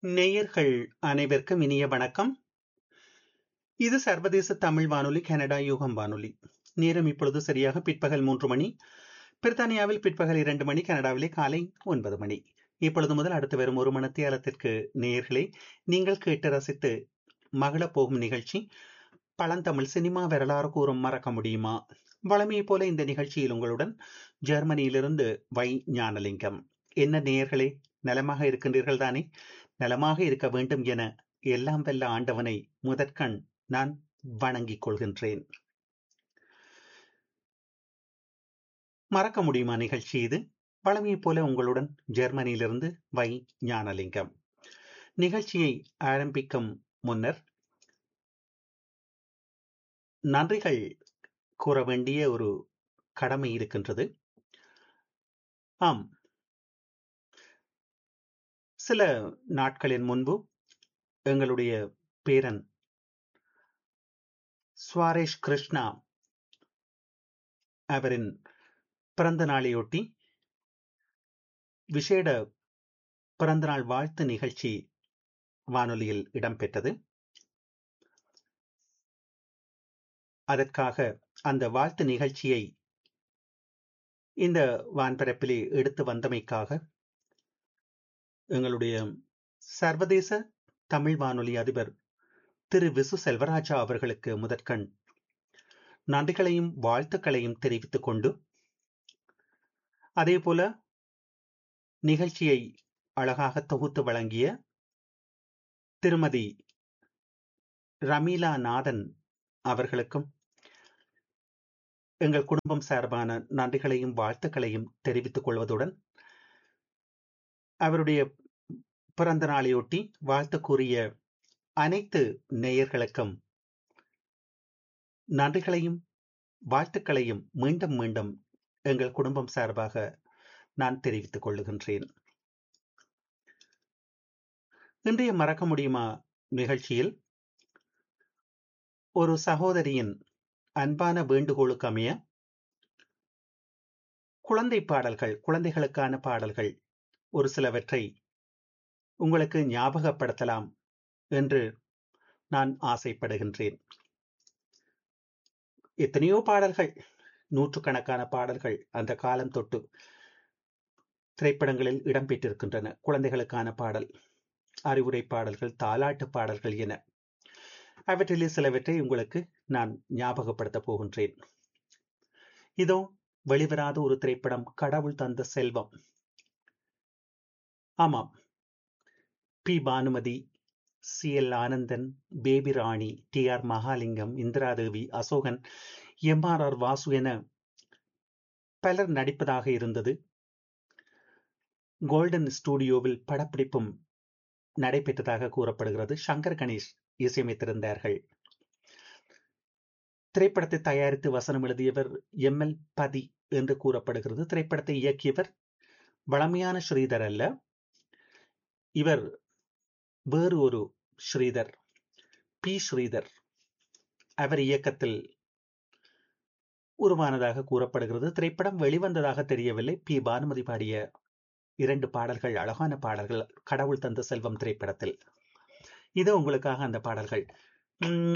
நேயர்கள் அனைவருக்கும் இனிய வணக்கம். இது சர்வதேச தமிழ் வானொலி, கனடா யூகம் வானொலி. நேரம் இப்பொழுது சரியாக பிற்பகல் 3 மணி. பிரித்தானியாவில் பிற்பகல் 2 மணி, கனடாவிலே காலை 9 மணி. இப்பொழுது முதல் அடுத்து வரும் ஒரு மணித்தியாலத்திற்கு நேயர்களை நீங்கள் கேட்டு ரசித்து மகிழப் போகும் நிகழ்ச்சி பழந்தமிழ் சினிமா வரலாறு கூறும் மறக்க முடியுமா. வழமையை போல இந்த நிகழ்ச்சியில் உங்களுடன் ஜெர்மனியிலிருந்து வை ஞானலிங்கம். என்ன நேயர்களே, நலமாக இருக்கின்றீர்கள் தானே? நலமாக இருக்க வேண்டும் என எல்லாம் வல்ல ஆண்டவனை முதற்கண் நான் வணங்கிக் கொள்கின்றேன். மறக்க முடியுமா நிகழ்ச்சி இது. வழமையை போல உங்களுடன் ஜெர்மனியிலிருந்து வை ஞானலிங்கம். நிகழ்ச்சியை ஆரம்பிக்கும் முன்னர் நன்றிகள் கூற வேண்டிய ஒரு கடமை இருக்கின்றது. ஆம், சில நாட்களின் முன்பு எங்களுடைய பேரன் சுவாரேஷ் கிருஷ்ணா அவரின் பிறந்த நாளையொட்டி விசேட பிறந்தநாள் வாழ்த்து நிகழ்ச்சி வானொலியில் இடம்பெற்றது. அதற்காக அந்த வாழ்த்து நிகழ்ச்சியை இந்த வான்பரப்பிலே எடுத்து வந்தமைக்காக எங்களுடைய சர்வதேச தமிழ் வானொலி அதிபர் திரு விசு செல்வராஜா அவர்களுக்கு முதற்கண் நன்றிகளையும் வாழ்த்துக்களையும் தெரிவித்துக் கொண்டு, அதே போல நிகழ்ச்சியை அழகாக தொகுத்து வழங்கிய திருமதி ரமீலா நாதன் அவர்களுக்கும் எங்கள் குடும்பம் சார்பான நன்றிகளையும் வாழ்த்துக்களையும் தெரிவித்துக் கொள்வதுடன், அவருடைய பிறந்த நாளையொட்டி வாழ்த்து கூறிய அனைத்து நேயர்களுக்கும் நன்றிகளையும் வாழ்த்துக்களையும் மீண்டும் மீண்டும் எங்கள் குடும்பம் சார்பாக நான் தெரிவித்துக் கொள்ளுகின்றேன். இன்றைய மறக்க முடியுமா நிகழ்ச்சியில் ஒரு சகோதரியின் அன்பான வேண்டுகோளுக்கு அமைய குழந்தை பாடல்கள், குழந்தைகளுக்கான பாடல்கள் ஒரு சிலவற்றை உங்களுக்கு ஞாபகப்படுத்தலாம் என்று நான் ஆசைப்படுகின்றேன். எத்தனையோ பாடல்கள், நூற்றுக்கணக்கான பாடல்கள் அந்த காலம் தொட்டு திரைப்படங்களில் இடம்பெற்றிருக்கின்றன. குழந்தைகளுக்கான பாடல், அறிவுரை பாடல்கள், தாலாட்டு பாடல்கள் என அவற்றிலே சிலவற்றை உங்களுக்கு நான் ஞாபகப்படுத்த போகின்றேன். இதோ வெளிவராத ஒரு திரைப்படம், கடவுள் தந்த செல்வம். ஆமாம், B Bhanumathi, C L Anandan, baby ராணி, D R Mahalingam, Indiradevi, Asokan, M R R Vasu என பலர் நடிப்பதாக இருந்தது. கோல்டன் ஸ்டுடியோவில் படப்பிடிப்பும் நடைபெற்றதாக கூறப்படுகிறது. சங்கர் கணேஷ் இசையமைத்திருந்தார்கள். திரைப்படத்தை தயாரித்து வசனம் எழுதியவர் எம் எல் பதி என்று கூறப்படுகிறது. திரைப்படத்தை இயக்கியவர் வளமையான ஸ்ரீதர் அல்ல, இவர் வேறு ஒரு ஸ்ரீதர், பி ஸ்ரீதர். அவர் இயக்கத்தில் உருவானதாக கூறப்படுகிறது. திரைப்படம் வெளிவந்ததாக தெரியவில்லை. பி பானுமதி பாடிய 2 பாடல்கள், அழகான பாடல்கள், கடவுள் தந்த செல்வம் திரைப்படத்தில். இது உங்களுக்காக அந்த பாடல்கள்.